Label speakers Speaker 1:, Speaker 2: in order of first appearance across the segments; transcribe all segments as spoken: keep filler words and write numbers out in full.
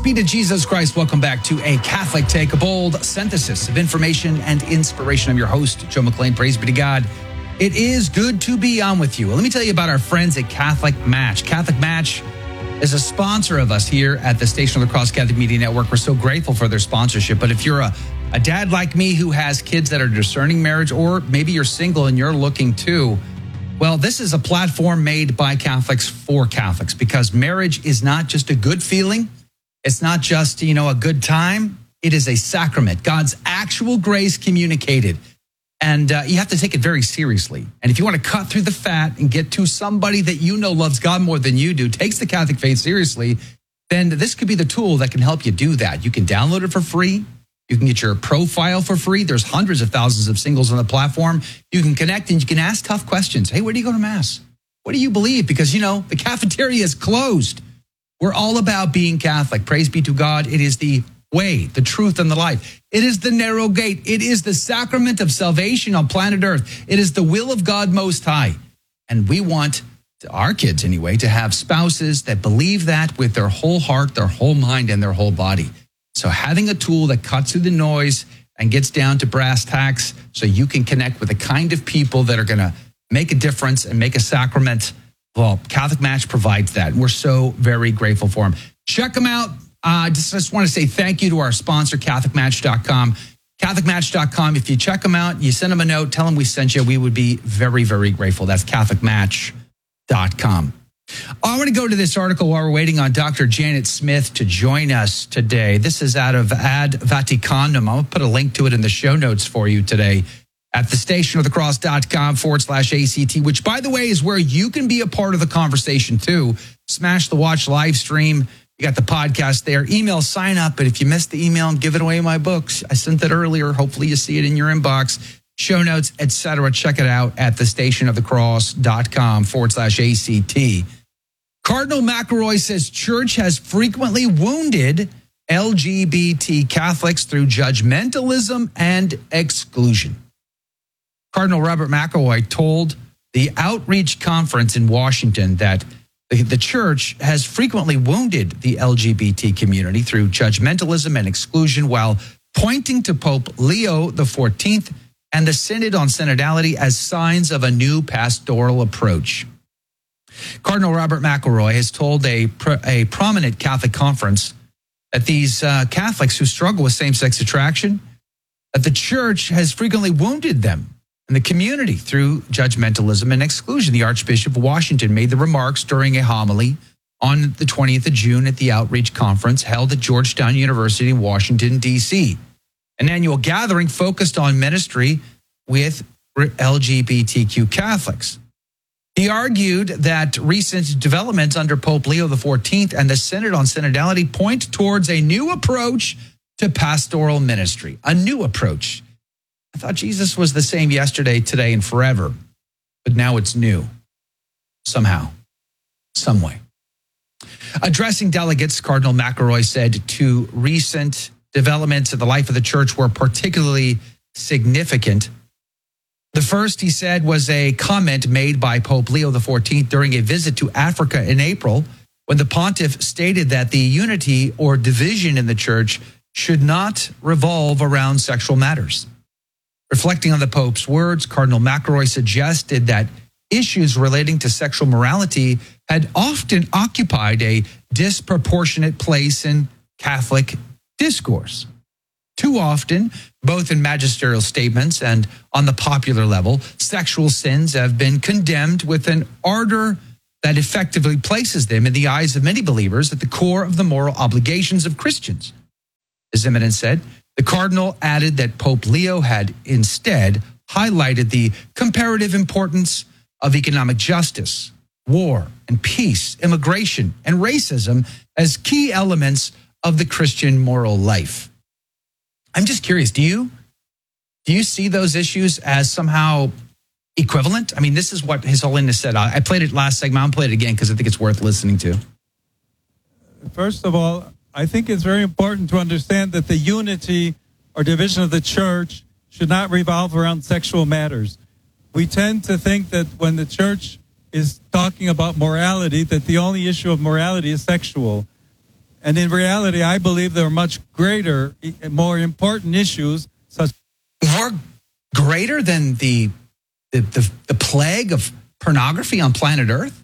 Speaker 1: be to Jesus Christ. Welcome back to A Catholic Take, a bold synthesis of information and inspiration. I'm your host, Joe McClain. Praise be to God. It is good to be on with you. Let me tell you about our friends at Catholic Match. Catholic Match is a sponsor of us here at the Station of the Cross Catholic Media Network. We're so grateful for their sponsorship. But if you're a, a dad like me who has kids that are discerning marriage, or maybe you're single and you're looking too, well, this is a platform made by Catholics for Catholics, because marriage is not just a good feeling. It's not just, you know, a good time. It is a sacrament, God's actual grace communicated. And uh, you have to take it very seriously. And if you want to cut through the fat and get to somebody that you know loves God more than you do, takes the Catholic faith seriously, then this could be the tool that can help you do that. You can download it for free. You can get your profile for free. There's hundreds of thousands of singles on the platform. You can connect and you can ask tough questions. Hey, where do you go to Mass? What do you believe? Because, you know, the cafeteria is closed. We're all about being Catholic. Praise be to God. It is the way, the truth, and the life. It is the narrow gate. It is the sacrament of salvation on planet Earth. It is the will of God Most High. And we want, our kids anyway, to have spouses that believe that with their whole heart, their whole mind, and their whole body. So having a tool that cuts through the noise and gets down to brass tacks so you can connect with the kind of people that are going to make a difference and make a sacrament, well, Catholic Match provides that. We're so very grateful for them. Check them out. I uh, just, just want to say thank you to our sponsor, Catholic Match dot com. Catholic Match dot com. If you check them out, you send them a note, tell them we sent you, we would be very, very grateful. That's Catholic Match dot com. I want to go to this article while we're waiting on Doctor Janet Smith to join us today. This is out of Ad Vaticanum. I'll put a link to it in the show notes for you today at the station of the cross dot com forward slash ACT, which, by the way, is where you can be a part of the conversation, too. Smash the watch live stream. You got the podcast there. Email sign up. But if you missed the email, I'm giving away my books. I sent that earlier. Hopefully you see it in your inbox. Show notes, et cetera. Check it out at the station of the cross dot com forward slash ACT. Cardinal McElroy says church has frequently wounded L G B T Catholics through judgmentalism and exclusion. Cardinal Robert McElroy told the Outreach Conference in Washington that the, the church has frequently wounded the L G B T community through judgmentalism and exclusion, while pointing to Pope Leo the fourteenth and the Synod on Synodality as signs of a new pastoral approach. Cardinal Robert McElroy has told a, a prominent Catholic conference that these uh, Catholics who struggle with same-sex attraction, that the church has frequently wounded them and the community through judgmentalism and exclusion. The Archbishop of Washington made the remarks during a homily on the twentieth of June at the Outreach Conference held at Georgetown University in Washington, D C, an annual gathering focused on ministry with L G B T Q Catholics. He argued that recent developments under Pope Leo the fourteenth and the Synod on Synodality point towards a new approach to pastoral ministry, a new approach. I thought Jesus was the same yesterday, today, and forever, but now it's new, somehow, some way. Addressing delegates, Cardinal McElroy said two recent developments in the life of the church were particularly significant. The first, he said, was a comment made by Pope Leo the fourteenth during a visit to Africa in April, when the pontiff stated that the unity or division in the church should not revolve around sexual matters. Reflecting on the Pope's words, Cardinal McElroy suggested that issues relating to sexual morality had often occupied a disproportionate place in Catholic discourse. Too often, both in magisterial statements and on the popular level, sexual sins have been condemned with an ardor that effectively places them in the eyes of many believers at the core of the moral obligations of Christians. His Eminence said, the Cardinal added that Pope Leo had instead highlighted the comparative importance of economic justice, war and peace, immigration and racism as key elements of the Christian moral life. I'm just curious, do you do you see those issues as somehow equivalent? I mean, this is what His Holiness said. I played it last segment. I'll play it again because I think it's worth listening to.
Speaker 2: First of all, I think it's very important to understand that the unity or division of the church should not revolve around sexual matters. We tend to think that when the church is talking about morality, that the only issue of morality is sexual. And in reality, I believe there are much greater, more important issues, such
Speaker 1: more greater than the the, the the plague of pornography on planet Earth.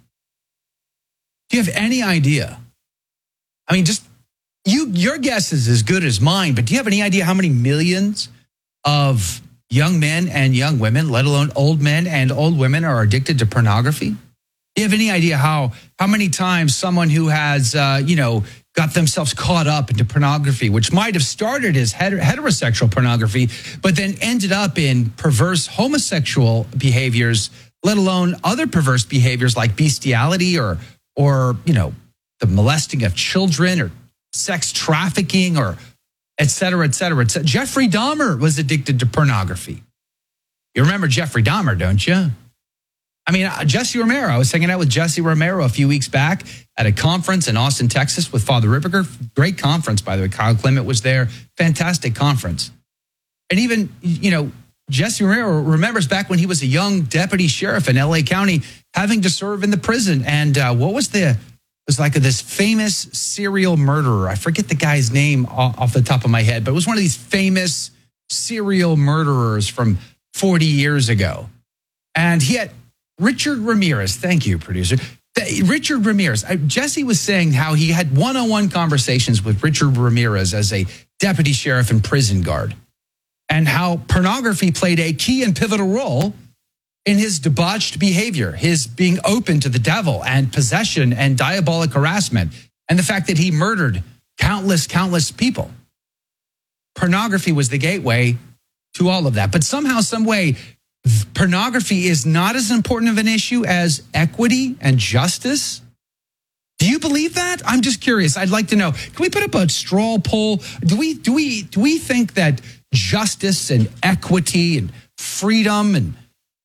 Speaker 1: Do you have any idea? I mean, just you. Your guess is as good as mine. But do you have any idea how many millions of young men and young women, let alone old men and old women, are addicted to pornography? Do you have any idea how how many times someone who has uh, you know got themselves caught up into pornography, which might have started as heter- heterosexual pornography, but then ended up in perverse homosexual behaviors, let alone other perverse behaviors like bestiality or or you know the molesting of children or sex trafficking or et cetera, et cetera, et cetera. Jeffrey Dahmer was addicted to pornography. You remember Jeffrey Dahmer, don't you? I mean, Jesse Romero. I was hanging out with Jesse Romero a few weeks back at a conference in Austin, Texas with Father Ripperger. Great conference, by the way. Kyle Clement was there. Fantastic conference. And even, you know, Jesse Romero remembers back when he was a young deputy sheriff in L A County having to serve in the prison. And uh, what was the, it was like this famous serial murderer. I forget the guy's name off the top of my head, but it was one of these famous serial murderers from forty years ago. And he had Richard Ramirez. Thank you, producer. Richard Ramirez. Jesse was saying how he had one-on-one conversations with Richard Ramirez as a deputy sheriff and prison guard, and how pornography played a key and pivotal role in his debauched behavior, his being open to the devil and possession and diabolic harassment, and the fact that he murdered countless, countless people. Pornography was the gateway to all of that. But somehow, some way, pornography is not as important of an issue as equity and justice. Do you believe that? I'm just curious. I'd like to know. Can we put up a straw poll? Do we do we do we think that justice and equity and freedom and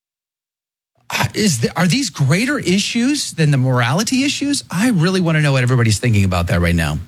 Speaker 1: is the, are these greater issues than the morality issues? I really want to know what everybody's thinking about that right now.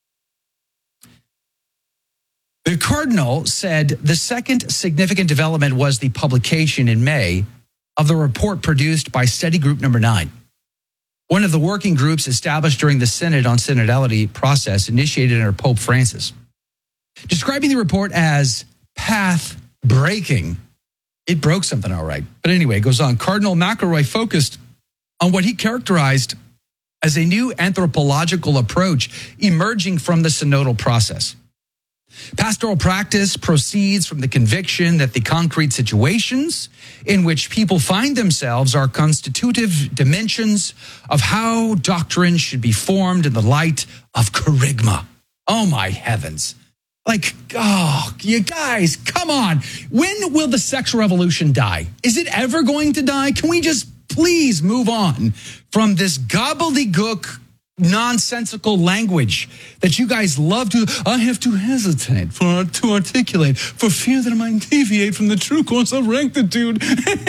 Speaker 1: The Cardinal said the second significant development was the publication in May of the report produced by Study Group Number Nine, one of the working groups established during the Synod on Synodality process initiated under Pope Francis. Describing the report as path-breaking, it broke something all right. But anyway, it goes on. Cardinal McElroy focused on what he characterized as a new anthropological approach emerging from the synodal process. Pastoral practice proceeds from the conviction that the concrete situations in which people find themselves are constitutive dimensions of how doctrine should be formed in the light of kerygma. Oh, my heavens. Like, oh, you guys, come on. When will the sex revolution die? Is it ever going to die? Can we just please move on from this gobbledygook nonsensical language that you guys love to, I have to hesitate for to articulate for fear that I might deviate from the true course of rectitude.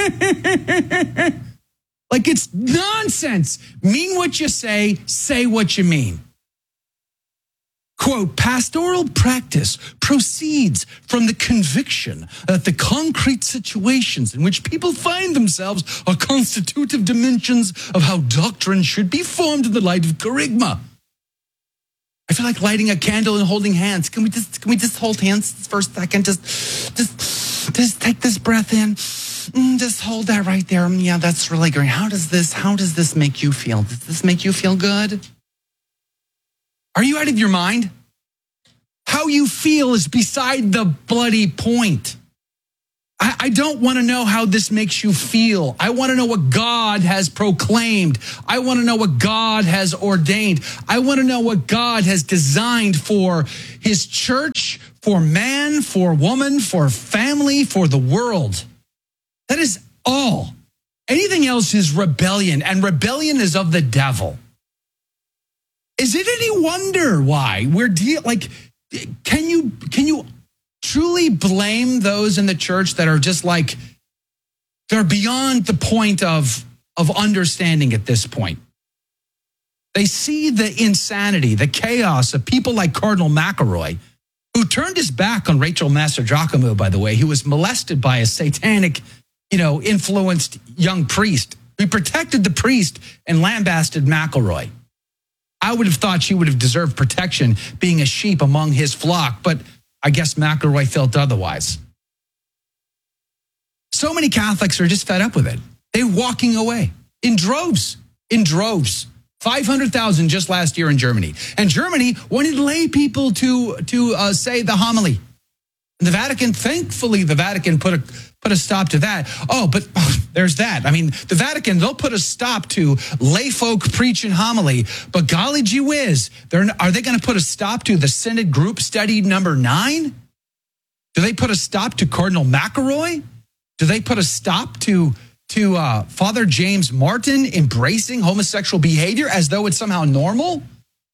Speaker 1: Like, it's nonsense. Mean what you say, say what you mean. Quote, pastoral practice proceeds from the conviction that the concrete situations in which people find themselves are constitutive dimensions of how doctrine should be formed in the light of kerygma. I feel like lighting a candle and holding hands. Can we just can we just hold hands for a second? Just just just take this breath in. Just hold that right there. Yeah, that's really great. How does this how does this make you feel? Does this make you feel good? Are you out of your mind? How you feel is beside the bloody point. I, I don't want to know how this makes you feel. I want to know what God has proclaimed. I want to know what God has ordained. I want to know what God has designed for his church, for man, for woman, for family, for the world. That is all. Anything else is rebellion, and rebellion is of the devil. Is it any wonder why we're deal like? Can you can you truly blame those in the church that are just like they're beyond the point of of understanding at this point? They see the insanity, the chaos of people like Cardinal McElroy, who turned his back on Rachel Mastrogiacomo, by the way, who was molested by a satanic, you know, influenced young priest. He protected the priest and lambasted McElroy. I would have thought she would have deserved protection being a sheep among his flock, but I guess McElroy felt otherwise. So many Catholics are just fed up with it. They're walking away in droves, in droves. five hundred thousand just last year in Germany. And Germany wanted lay people to, to uh, say the homily. And the Vatican, thankfully, the Vatican put a put a stop to that. Oh, but oh, there's that. I mean, the Vatican, they'll put a stop to lay folk preaching homily. But golly gee whiz, they're, are they going to put a stop to the Synod Group Study number nine? Do they put a stop to Cardinal McElroy? Do they put a stop to, to uh, Father James Martin embracing homosexual behavior as though it's somehow normal?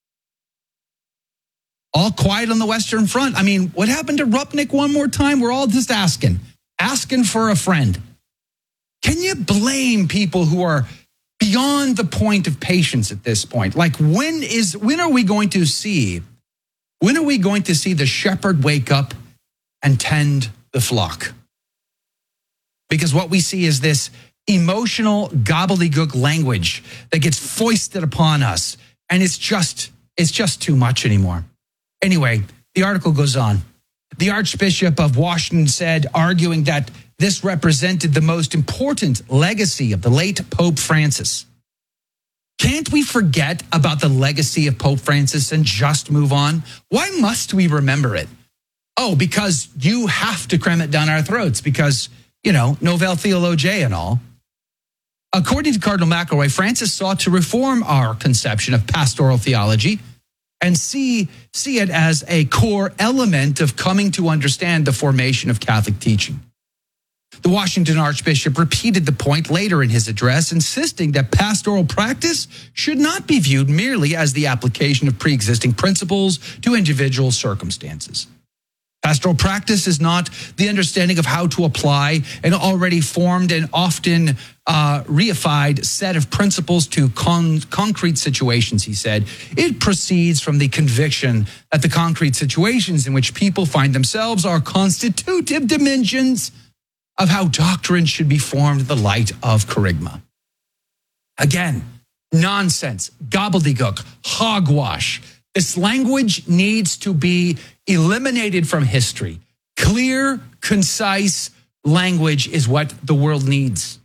Speaker 1: All quiet on the Western Front. I mean, what happened to Rupnik one more time? We're all just asking, asking for a friend. Can you blame people who are beyond the point of patience at this point? Like, when is, when are we going to see, when are we going to see the shepherd wake up and tend the flock? Because what we see is this emotional gobbledygook language that gets foisted upon us. And it's just, it's just too much anymore. Anyway, the article goes on. The Archbishop of Washington said, arguing that this represented the most important legacy of the late Pope Francis. Can't we forget about the legacy of Pope Francis and just move on? Why must we remember it? Oh, because you have to cram it down our throats because, you know, Novel Theologiae and all. According to Cardinal McElroy, Francis sought to reform our conception of pastoral theology and see, see it as a core element of coming to understand the formation of Catholic teaching. The Washington Archbishop repeated the point later in his address, insisting that pastoral practice should not be viewed merely as the application of pre-existing principles to individual circumstances. Pastoral practice is not the understanding of how to apply an already formed and often uh, reified set of principles to con- concrete situations, he said. It proceeds from the conviction that the concrete situations in which people find themselves are constitutive dimensions of how doctrine should be formed in the light of kerygma. Again, nonsense, gobbledygook, hogwash. This language needs to be eliminated from history. Clear, concise language is what the world needs.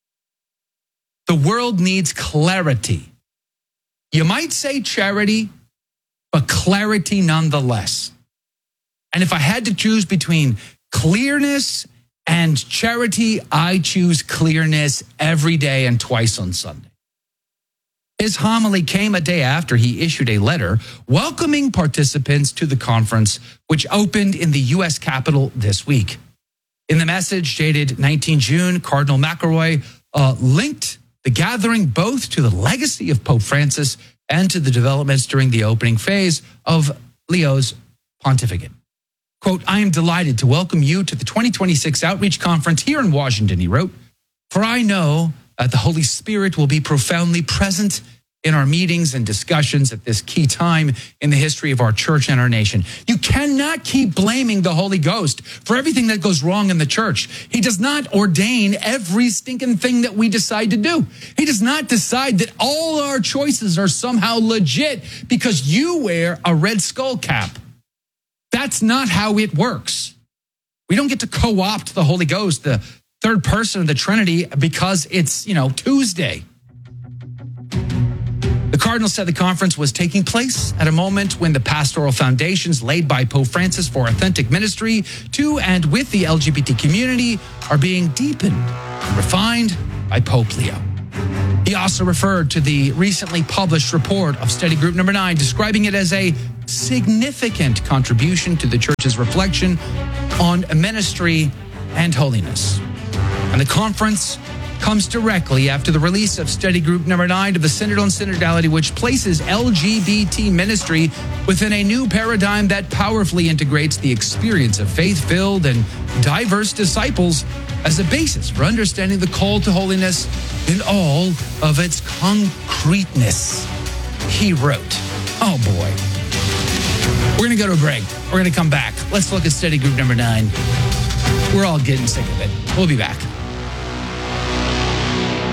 Speaker 1: The world needs clarity. You might say charity, but clarity nonetheless. And if I had to choose between clearness and charity, I choose clearness every day and twice on Sunday. His homily came a day after he issued a letter welcoming participants to the conference, which opened in the U S Capitol this week. In the message dated nineteenth of June, Cardinal McElroy uh, linked the gathering both to the legacy of Pope Francis and to the developments during the opening phase of Leo's pontificate. Quote, I am delighted to welcome you to the twenty twenty-six Outreach Conference here in Washington, he wrote, for I know that the Holy Spirit will be profoundly present in our meetings and discussions at this key time in the history of our church and our nation. You cannot keep blaming the Holy Ghost for everything that goes wrong in the church. He does not ordain every stinking thing that we decide to do. He does not decide that all our choices are somehow legit because you wear a red skull cap. That's not how it works. We don't get to co-opt the Holy Ghost, the third person of the Trinity, because it's, you know, Tuesday. The Cardinal said the conference was taking place at a moment when the pastoral foundations laid by Pope Francis for authentic ministry to and with the L G B T community are being deepened and refined by Pope Leo. He also referred to the recently published report of Study Group Number Nine, describing it as a significant contribution to the Church's reflection on ministry and holiness. And the conference comes directly after the release of Study Group Number Nine of the Synod on Synodality, which places L G B T ministry within a new paradigm that powerfully integrates the experience of faith-filled and diverse disciples as a basis for understanding the call to holiness in all of its concreteness. He wrote, oh boy. We're going to go to a break. We're going to come back. Let's look at Study Group Number Nine. We're all getting sick of it. We'll be back.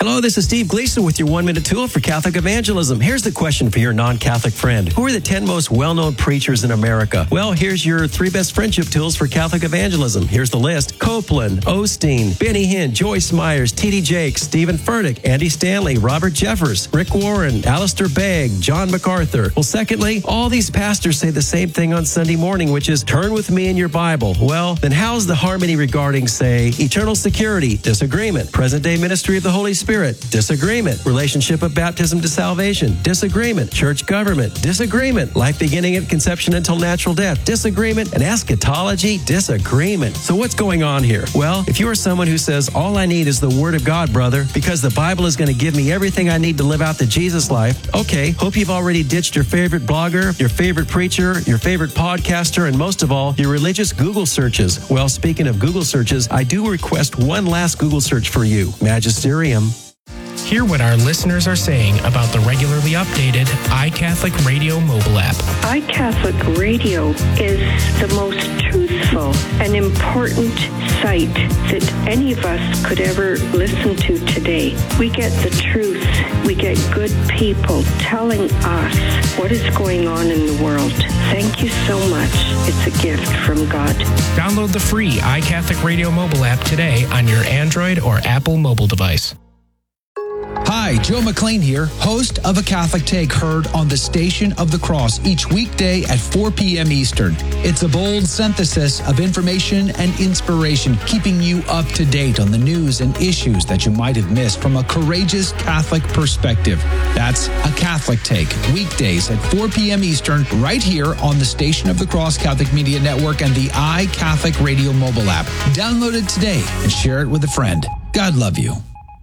Speaker 3: Hello, this is Steve Gleason with your one-minute tool for Catholic evangelism. Here's the question for your non-Catholic friend. Who are the ten most well-known preachers in America? Well, here's your three best friendship tools for Catholic evangelism. Here's the list. Copeland, Osteen, Benny Hinn, Joyce Myers, T D Jakes, Stephen Furtick, Andy Stanley, Robert Jeffers, Rick Warren, Alistair Begg, John MacArthur. Well, secondly, all these pastors say the same thing on Sunday morning, which is turn with me in your Bible. Well, then how's the harmony regarding, say, eternal security? Disagreement. Present-day ministry of the Holy Spirit? Disagreement. Relationship of baptism to salvation? Disagreement. Church government? Disagreement. Life beginning at conception until natural death? Disagreement. And eschatology? Disagreement. So what's going on here? Well, if you are someone who says, all I need is the Word of God, brother, because the Bible is going to give me everything I need to live out the Jesus life, okay, hope you've already ditched your favorite blogger, your favorite preacher, your favorite podcaster, and most of all, your religious Google searches. Well, speaking of Google searches, I do request one last Google search for you. Magisterium.
Speaker 4: Hear what our listeners are saying about the regularly updated iCatholic Radio mobile app.
Speaker 5: iCatholic Radio is the most truthful and important site that any of us could ever listen to today. We get the truth. We get good people telling us what is going on in the world. Thank you so much. It's a gift from God.
Speaker 4: Download the free iCatholic Radio mobile app today on your Android or Apple mobile device.
Speaker 1: Hi, Joe McLean here, host of A Catholic Take, heard on the Station of the Cross each weekday at four p.m. Eastern. It's a bold synthesis of information and inspiration, keeping you up to date on the news and issues that you might have missed from a courageous Catholic perspective. That's A Catholic Take, weekdays at four p.m. Eastern, right here on the Station of the Cross Catholic Media Network and the iCatholic Radio mobile app. Download it today and share it with a friend. God love you.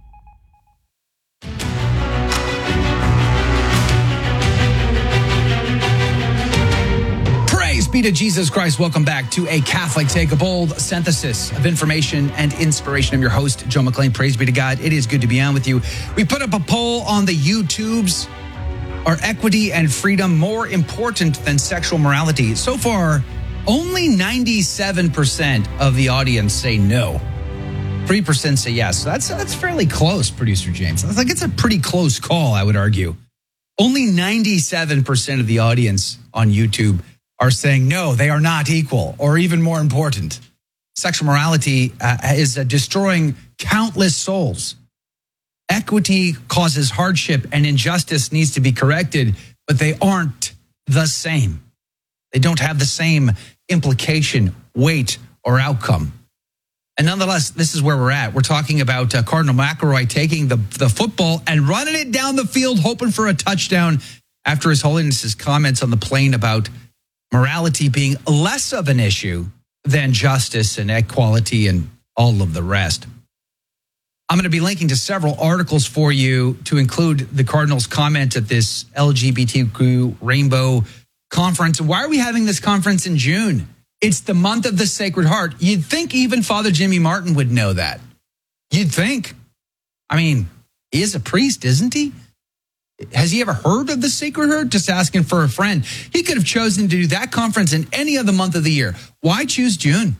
Speaker 1: Be to Jesus Christ. Welcome back to A Catholic Take, a bold synthesis of information and inspiration. I'm your host, Joe McLean. Praise be to God. It is good to be on with you. We put up a poll on the YouTubes. Are equity and freedom more important than sexual morality? So far, only ninety-seven percent of the audience say no. three percent say yes. So that's, that's fairly close, Producer James. It's like it's a pretty close call, I would argue. Only ninety-seven percent of the audience on YouTube are saying, no, they are not equal, or even more important. Sexual morality uh, is uh, destroying countless souls. Equity causes hardship and injustice needs to be corrected, but they aren't the same. They don't have the same implication, weight, or outcome. And nonetheless, this is where we're at. We're talking about uh, Cardinal McElroy taking the, the football and running it down the field, hoping for a touchdown after His Holiness's comments on the plane about morality being less of an issue than justice and equality and all of the rest. I'm going to be linking to several articles for you to include the Cardinal's comment at this L G B T Q Rainbow Conference. Why are we having this conference in June? It's the month of the Sacred Heart. You'd think even Father Jimmy Martin would know that. You'd think. I mean, he is a priest, isn't he? Has he ever heard of the Sacred Heart? Just asking for a friend. He could have chosen to do that conference in any other month of the year. Why choose June?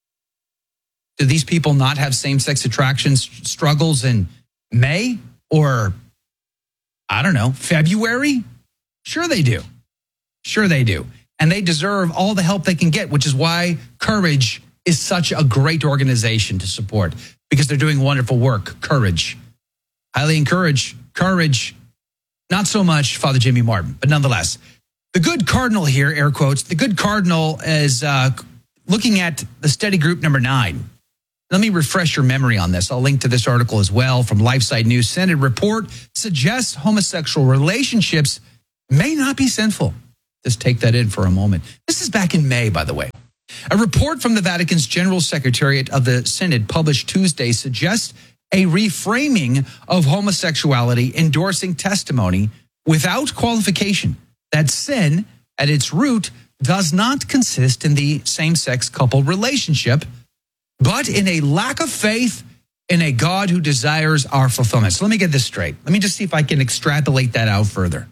Speaker 1: Do these people not have same-sex attraction struggles in May or, I don't know, February? Sure they do. Sure they do. And they deserve all the help they can get, which is why Courage is such a great organization to support, because they're doing wonderful work. Courage. Highly encourage. Courage. Not so much Father Jimmy Martin, but nonetheless. The good cardinal here, air quotes, the good cardinal is uh, looking at the study group number nine. Let me refresh your memory on this. I'll link to this article as well from LifeSite News. Synod report suggests homosexual relationships may not be sinful. Just take that in for a moment. This is back in May, by the way. A report from the Vatican's General Secretariat of the Synod published Tuesday suggests a reframing of homosexuality, endorsing testimony without qualification that sin at its root does not consist in the same-sex couple relationship, but in a lack of faith in a God who desires our fulfillment. So let me get this straight. Let me just see if I can extrapolate that out further.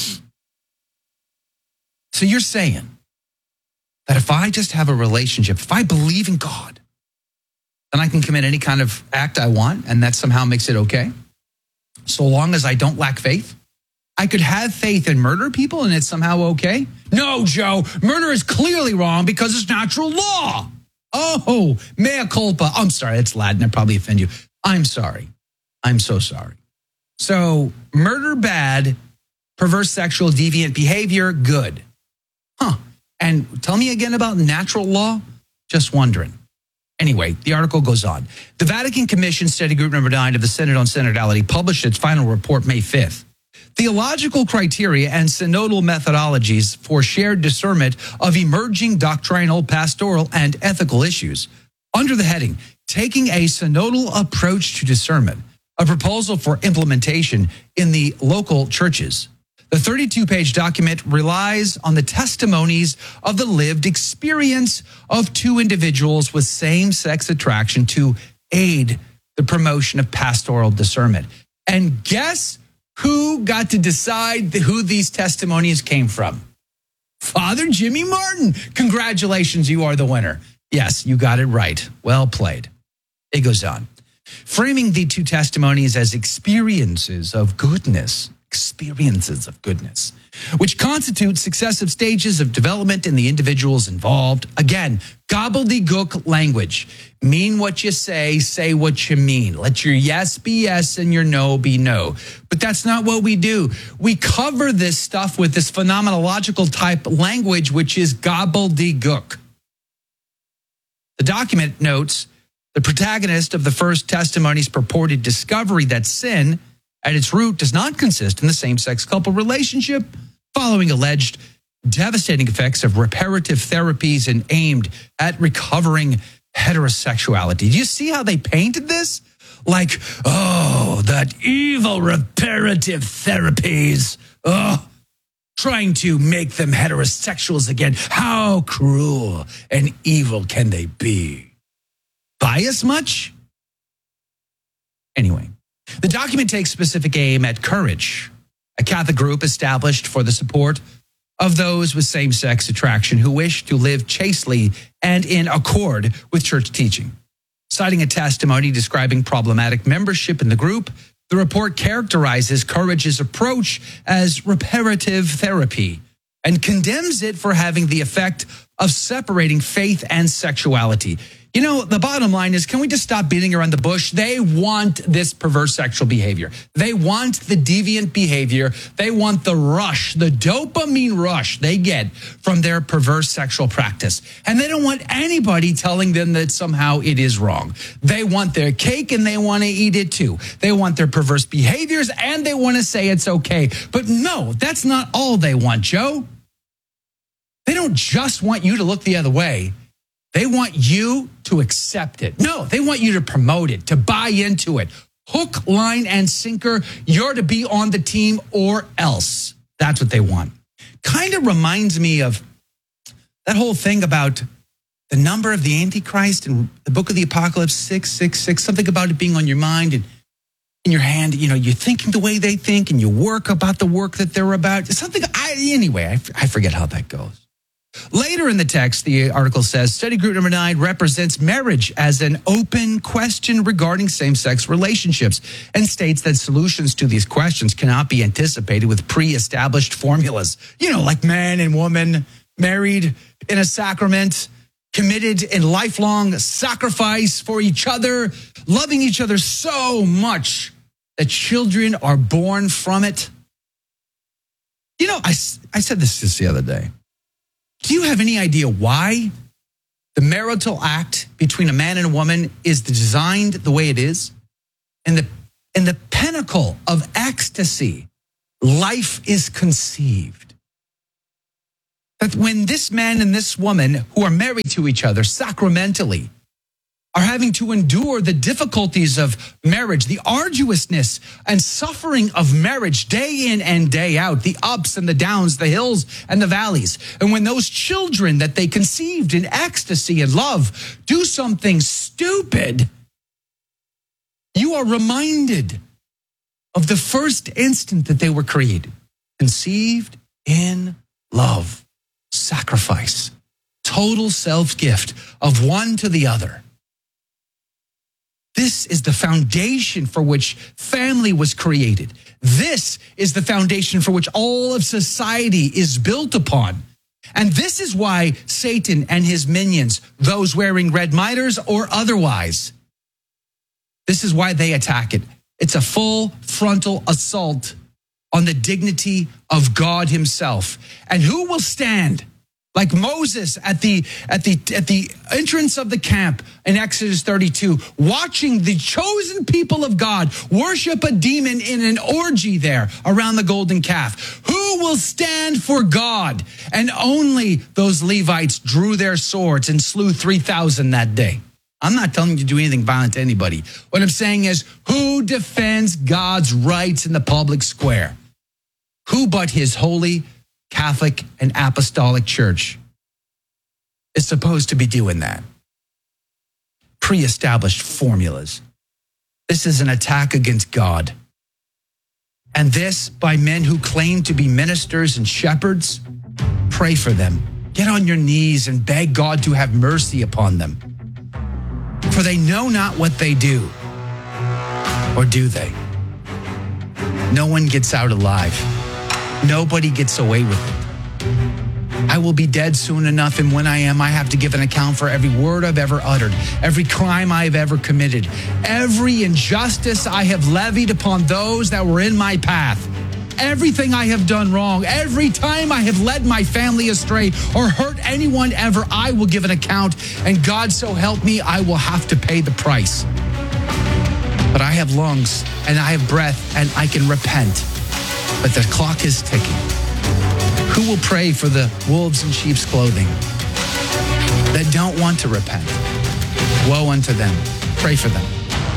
Speaker 1: So you're saying that if I just have a relationship, if I believe in God, then I can commit any kind of act I want, and that somehow makes it okay? so long as I don't lack faith? I could have faith and murder people and it's somehow okay? No, Joe, murder is clearly wrong because it's natural law. Oh, mea culpa. I'm sorry, that's Latin. I probably offend you. I'm sorry. I'm so sorry. So murder, bad. Perverse sexual deviant behavior, good. Huh. And tell me again about natural law? Just wondering. Anyway, the article goes on. The Vatican Commission Study Group Number nine of the Synod on Synodality published its final report May fifth. Theological criteria and synodal methodologies for shared discernment of emerging doctrinal, pastoral, and ethical issues. Under the heading, Taking a Synodal Approach to Discernment, a proposal for implementation in the local churches. The thirty-two page document relies on the testimonies of the lived experience of two individuals with same-sex attraction to aid the promotion of pastoral discernment. And guess who got to decide who these testimonies came from? Father Jimmy Martin. Congratulations, you are the winner. Yes, you got it right. Well played. It goes on. Framing the two testimonies as experiences of goodness, experiences of goodness, which constitute successive stages of development in the individuals involved. Again, gobbledygook language. Mean what you say, say what you mean. Let your yes be yes and your no be no. But that's not what we do. We cover this stuff with this phenomenological type language, which is gobbledygook. The document notes the protagonist of the first testimony's purported discovery that sin at its root does not consist in the same-sex couple relationship following alleged devastating effects of reparative therapies and aimed at recovering heterosexuality. Do you see how they painted this? Like, oh, that evil reparative therapies. Oh, trying to make them heterosexuals again. How cruel and evil can they be? Bias much? Anyway. The document takes specific aim at Courage, a Catholic group established for the support of those with same-sex attraction who wish to live chastely and in accord with church teaching. Citing a testimony describing problematic membership in the group, the report characterizes Courage's approach as reparative therapy and condemns it for having the effect of separating faith and sexuality. You know, the bottom line is, can we just stop beating around the bush? They want this perverse sexual behavior. They want the deviant behavior. They want the rush, the dopamine rush they get from their perverse sexual practice. And they don't want anybody telling them that somehow it is wrong. They want their cake and they want to eat it too. They want their perverse behaviors and they want to say it's okay. But no, that's not all they want, Joe. They don't just want you to look the other way. They want you to accept it. No, they want you to promote it, to buy into it. Hook, line, and sinker, you're to be on the team or else. That's what they want. Kind of reminds me of that whole thing about the number of the Antichrist in the book of the Apocalypse, six six six, something about it being on your mind and in your hand. You know, you're thinking the way they think and you work about the work that they're about. Something, I, anyway, I, I forget how that goes. Later in the text, the article says, study group number nine represents marriage as an open question regarding same-sex relationships and states that solutions to these questions cannot be anticipated with pre-established formulas. You know, like man and woman, married in a sacrament, committed in lifelong sacrifice for each other, loving each other so much that children are born from it. You know, I, I said this just the other day. Do you have any idea why the marital act between a man and a woman is designed the way it is? In the, in the pinnacle of ecstasy, life is conceived. That when this man and this woman who are married to each other sacramentally are having to endure the difficulties of marriage, the arduousness and suffering of marriage day in and day out, the ups and the downs, the hills and the valleys. And when those children that they conceived in ecstasy and love do something stupid, you are reminded of the first instant that they were created, conceived in love, sacrifice, total self-gift of one to the other. This is the foundation for which family was created. This is the foundation for which all of society is built upon. And this is why Satan and his minions, those wearing red mitres or otherwise, this is why they attack it. It's a full frontal assault on the dignity of God himself. And who will stand like Moses at the at the at the entrance of the camp in Exodus thirty-two, watching the chosen people of God worship a demon in an orgy there around the golden calf? Who will stand for God? And only those Levites drew their swords and slew three thousand that day. I'm not telling you to do anything violent to anybody. What I'm saying is, who defends God's rights in the public square? Who but his holy Catholic and Apostolic Church is supposed to be doing that? Pre-established formulas. This is an attack against God. And this by men who claim to be ministers and shepherds. Pray for them. Get on your knees and beg God to have mercy upon them. For they know not what they do. Or do they? No one gets out alive. Nobody gets away with it. I will be dead soon enough, and when I am, I have to give an account for every word I've ever uttered, every crime I have ever committed, every injustice I have levied upon those that were in my path, everything I have done wrong, every time I have led my family astray or hurt anyone ever. I will give an account, and God so help me, I will have to pay the price. But I have lungs, and I have breath, and I can repent. But the clock is ticking. Who will pray for the wolves in sheep's clothing that don't want to repent? Woe unto them. Pray for them.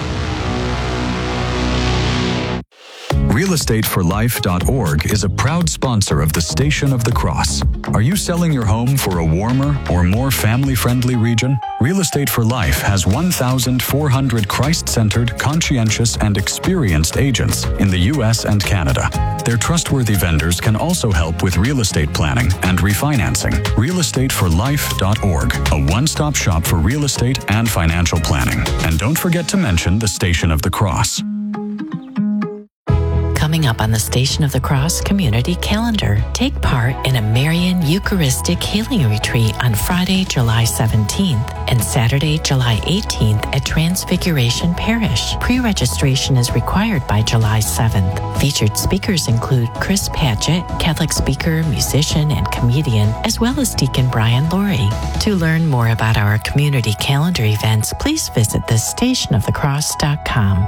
Speaker 6: real estate for life dot org is a proud sponsor of the Station of the Cross. Are you selling your home for a warmer or more family-friendly region? Real Estate for Life has one thousand four hundred Christ-centered, conscientious, and experienced agents in the U S and Canada. Their trustworthy vendors can also help with real estate planning and refinancing. real estate for life dot org, a one-stop shop for real estate and financial planning. And don't forget to mention the Station of the Cross.
Speaker 7: Coming up on the Station of the Cross Community Calendar, take part in a Marian Eucharistic Healing Retreat on Friday, July seventeenth and Saturday, July eighteenth at Transfiguration Parish. Pre-registration is required by July seventh. Featured speakers include Chris Padgett, Catholic speaker, musician, and comedian, as well as Deacon Brian Laurie. To learn more about our community calendar events, please visit the station of the cross dot com.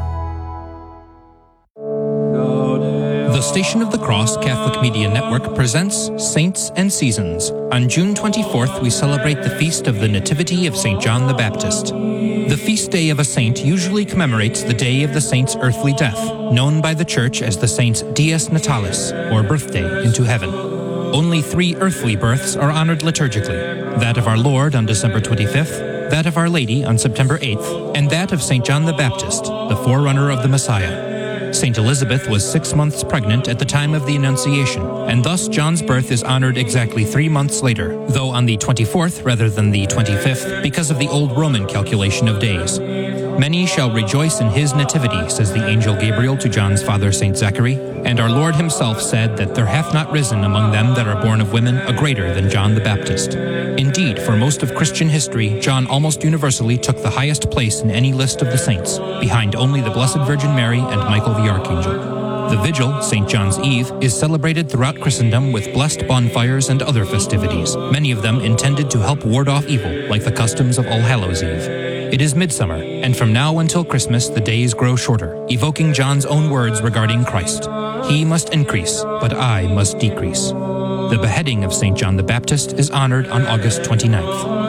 Speaker 8: The Station of the Cross Catholic Media Network presents Saints and Seasons. On June twenty-fourth, we celebrate the feast of the Nativity of Saint John the Baptist. The feast day of a saint usually commemorates the day of the saint's earthly death, known by the Church as the saint's Dies Natalis, or birthday into heaven. Only three earthly births are honored liturgically: that of our Lord on December twenty-fifth, that of Our Lady on September eighth, and that of Saint John the Baptist, the forerunner of the Messiah. Saint Elizabeth was six months pregnant at the time of the Annunciation, and thus John's birth is honored exactly three months later, though on the twenty-fourth rather than the twenty-fifth, because of the old Roman calculation of days. Many shall rejoice in his nativity, says the angel Gabriel to John's father Saint Zachary, and our Lord himself said that there hath not risen among them that are born of women a greater than John the Baptist. Indeed, for most of Christian history, John almost universally took the highest place in any list of the saints, behind only the Blessed Virgin Mary and Michael the Archangel. The vigil, Saint John's Eve, is celebrated throughout Christendom with blessed bonfires and other festivities, many of them intended to help ward off evil, like the customs of All Hallows' Eve. It is midsummer, and from now until Christmas the days grow shorter, evoking John's own words regarding Christ. He must increase, but I must decrease. The beheading of Saint John the Baptist is honored on August twenty-ninth.